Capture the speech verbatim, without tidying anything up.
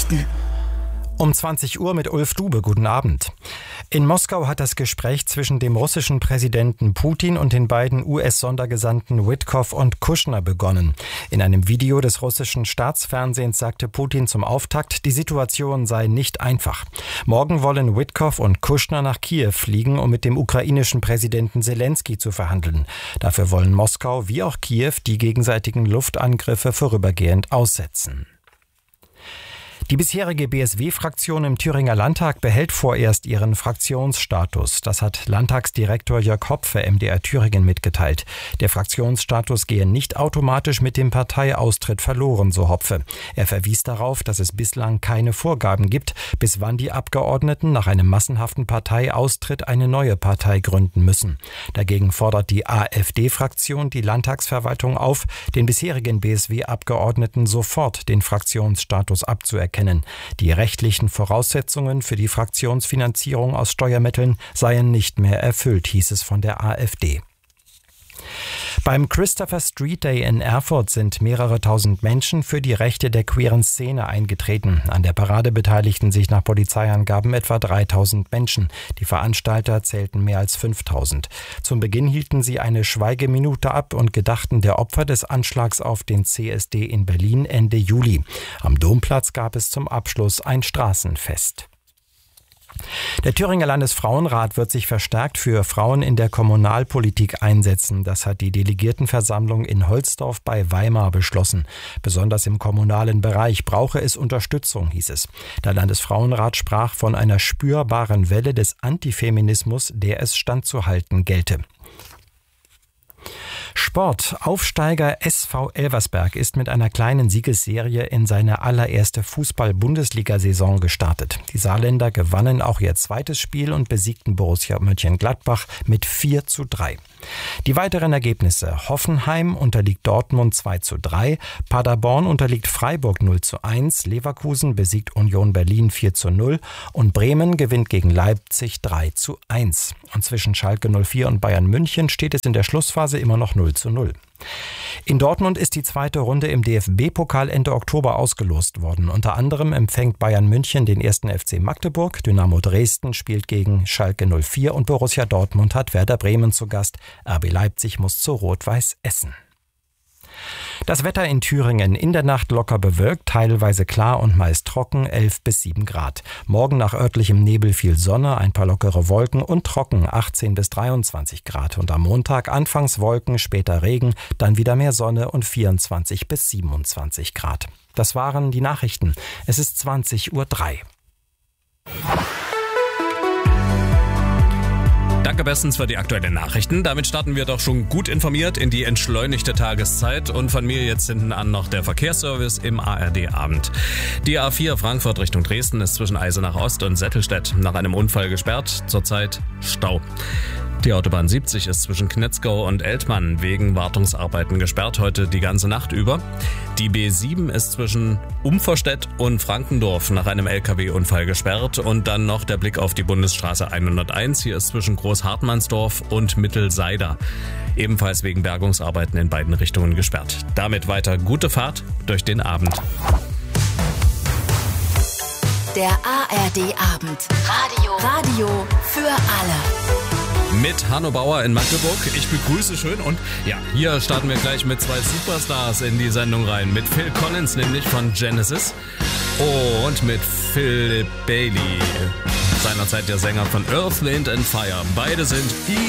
Osten. Um zwanzig Uhr mit Ulf Dube. Guten Abend. In Moskau hat das Gespräch zwischen dem russischen Präsidenten Putin und den beiden U S-Sondergesandten Witkoff und Kushner begonnen. In einem Video des russischen Staatsfernsehens sagte Putin zum Auftakt, die Situation sei nicht einfach. Morgen wollen Witkoff und Kushner nach Kiew fliegen, um mit dem ukrainischen Präsidenten Selensky zu verhandeln. Dafür wollen Moskau wie auch Kiew die gegenseitigen Luftangriffe vorübergehend aussetzen. Die bisherige B S W-Fraktion im Thüringer Landtag behält vorerst ihren Fraktionsstatus. Das hat Landtagsdirektor Jörg Hopfe M D R Thüringen mitgeteilt. Der Fraktionsstatus gehe nicht automatisch mit dem Parteiaustritt verloren, so Hopfe. Er verwies darauf, dass es bislang keine Vorgaben gibt, bis wann die Abgeordneten nach einem massenhaften Parteiaustritt eine neue Partei gründen müssen. Dagegen fordert die AfD-Fraktion die Landtagsverwaltung auf, den bisherigen B S W-Abgeordneten sofort den Fraktionsstatus abzuerkennen. Die rechtlichen Voraussetzungen für die Fraktionsfinanzierung aus Steuermitteln seien nicht mehr erfüllt, hieß es von der AfD. Beim Christopher Street Day in Erfurt sind mehrere tausend Menschen für die Rechte der queeren Szene eingetreten. An der Parade beteiligten sich nach Polizeiangaben etwa dreitausend Menschen. Die Veranstalter zählten mehr als fünftausend. Zum Beginn hielten sie eine Schweigeminute ab und gedachten der Opfer des Anschlags auf den C S D in Berlin Ende Juli. Am Domplatz gab es zum Abschluss ein Straßenfest. Der Thüringer Landesfrauenrat wird sich verstärkt für Frauen in der Kommunalpolitik einsetzen. Das hat die Delegiertenversammlung in Holzdorf bei Weimar beschlossen. Besonders im kommunalen Bereich brauche es Unterstützung, hieß es. Der Landesfrauenrat sprach von einer spürbaren Welle des Antifeminismus, der es standzuhalten gelte. Sport. Aufsteiger S V Elversberg ist mit einer kleinen Siegesserie in seine allererste Fußball-Bundesliga-Saison gestartet. Die Saarländer gewannen auch ihr zweites Spiel und besiegten Borussia Mönchengladbach mit vier zu drei. Die weiteren Ergebnisse: Hoffenheim unterliegt Dortmund zwei zu drei, Paderborn unterliegt Freiburg null zu eins, Leverkusen besiegt Union Berlin vier zu null und Bremen gewinnt gegen Leipzig drei zu eins. Und zwischen Schalke null vier und Bayern München steht es in der Schlussphase immer noch null zu null. In Dortmund ist die zweite Runde im D F B-Pokal Ende Oktober ausgelost worden. Unter anderem empfängt Bayern München den ersten F C Magdeburg, Dynamo Dresden spielt gegen Schalke null vier und Borussia Dortmund hat Werder Bremen zu Gast. R B Leipzig muss zu Rot-Weiß Essen. Das Wetter in Thüringen: in der Nacht locker bewölkt, teilweise klar und meist trocken, elf bis sieben Grad. Morgen nach örtlichem Nebel viel Sonne, ein paar lockere Wolken und trocken, achtzehn bis dreiundzwanzig Grad. Und am Montag anfangs Wolken, später Regen, dann wieder mehr Sonne und vierundzwanzig bis siebenundzwanzig Grad. Das waren die Nachrichten. Es ist zwanzig Uhr drei. Danke bestens für die aktuellen Nachrichten. Damit starten wir doch schon gut informiert in die entschleunigte Tageszeit. Und von mir jetzt hinten an noch der Verkehrsservice im A R D-Abend. Die A vier Frankfurt Richtung Dresden ist zwischen Eisenach Ost und Settelstedt nach einem Unfall gesperrt. Zurzeit Stau. Die Autobahn siebzig ist zwischen Knetzgau und Eltmann wegen Wartungsarbeiten gesperrt, heute die ganze Nacht über. Die B sieben ist zwischen Umverstedt und Frankendorf nach einem L K W-Unfall gesperrt. Und dann noch der Blick auf die Bundesstraße hunderteins. Hier ist zwischen Großhartmannsdorf und Mittelseider ebenfalls wegen Bergungsarbeiten in beiden Richtungen gesperrt. Damit weiter gute Fahrt durch den Abend. Der A R D-Abend. Radio. Radio für alle. Mit Hanno Bauer in Magdeburg. Ich begrüße schön und ja, hier starten wir gleich mit zwei Superstars in die Sendung rein. Mit Phil Collins, nämlich von Genesis, und mit Philip Bailey, seinerzeit der Sänger von Earth, Wind and Fire. Beide sind